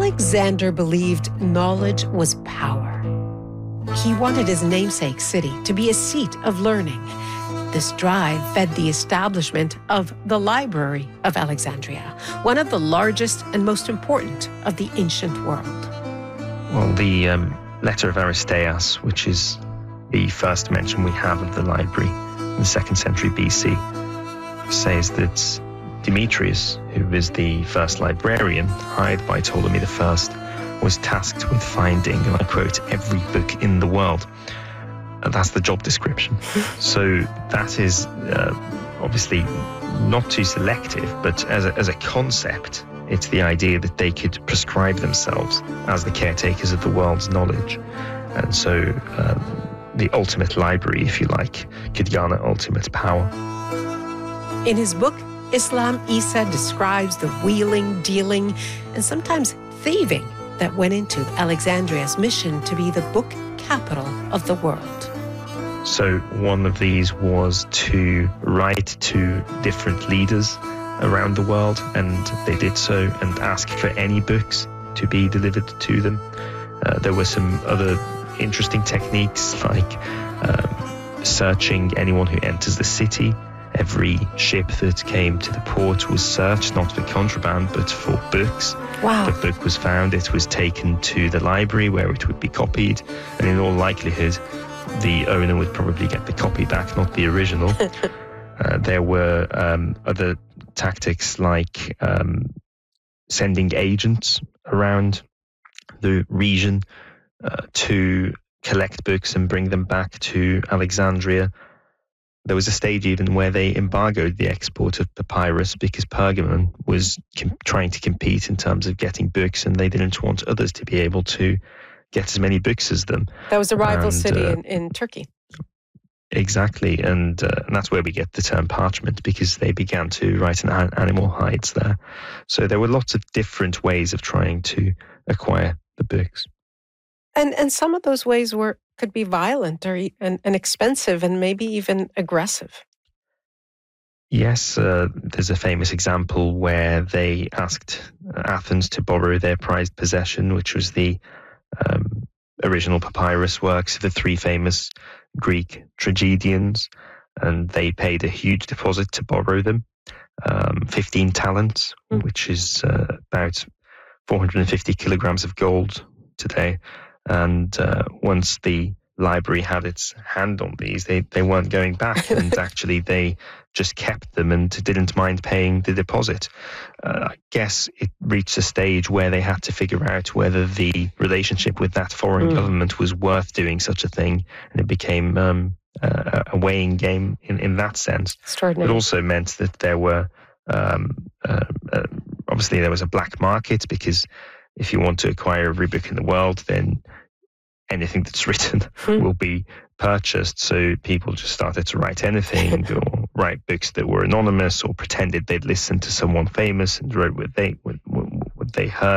Alexander believed knowledge was power. He wanted his namesake city to be a seat of learning. This drive fed the establishment of the Library of Alexandria, one of the largest and most important of the ancient world. Well, the letter of Aristeas, which is the first mention we have of the library in the 2nd century BC, says that Demetrius, who is the first librarian hired by Ptolemy I, was tasked with finding, and I quote, every book in the world. And that's the job description. So that is obviously not too selective, but as a concept, it's the idea that they could prescribe themselves as the caretakers of the world's knowledge. And so the ultimate library, if you like, could garner ultimate power. In his book, Islam Isa describes the wheeling, dealing, and sometimes thieving that went into Alexandria's mission to be the book capital of the world. So one of these was to write to different leaders around the world, and they did so, and ask for any books to be delivered to them. There were some other interesting techniques, like searching anyone who enters the city. Every ship that came to the port was searched, not for contraband, but for books. Wow. If a book was found, it was taken to the library where it would be copied, and in all likelihood, the owner would probably get the copy back, not the original. There were other tactics like sending agents around the region to collect books and bring them back to Alexandria. There was a stage even where they embargoed the export of papyrus because Pergamon was trying to compete in terms of getting books, and they didn't want others to be able to get as many books as them. That was a rival city in Turkey. Exactly, and that's where we get the term parchment, because they began to write in animal hides there. So there were lots of different ways of trying to acquire the books. And some of those ways could be violent and expensive and maybe even aggressive. Yes, there's a famous example where they asked Athens to borrow their prized possession, which was the original papyrus works of the 3 famous Greek tragedians, and they paid a huge deposit to borrow them, 15 talents, which is about 450 kilograms of gold today. And once the library had its hand on these, they weren't going back, and actually they just kept them and didn't mind paying the deposit. I guess it reached a stage where they had to figure out whether the relationship with that foreign government was worth doing such a thing, and it became a weighing game in that sense. Extraordinary. It also meant that there were obviously there was a black market, because if you want to acquire every book in the world, then anything that's written will be purchased. So people just started to write anything, or write books that were anonymous, or pretended they'd listened to someone famous and wrote what they heard.